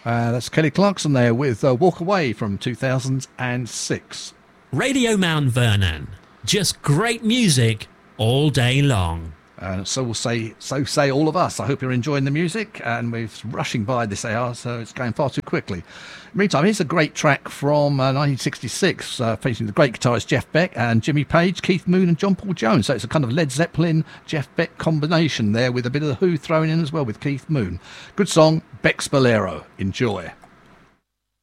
That's Kelly Clarkson there with Walk Away from 2006. Radio Mount Vernon. Just great music all day long. So say all of us. I hope you're enjoying the music, and we're rushing by this hour, so it's going far too quickly. Meantime, here's a great track from 1966, featuring the great guitarist Jeff Beck and Jimmy Page, Keith Moon and John Paul Jones. So it's a kind of Led Zeppelin, Jeff Beck combination there, with a bit of the Who thrown in as well with Keith Moon. Good song, Beck's Bolero. Enjoy.